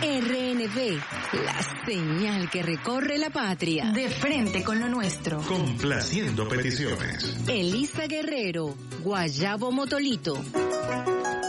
RNB, la señal que recorre la patria. De frente con lo nuestro. Complaciendo peticiones. Elisa Guerrero, Guayabo Motolito.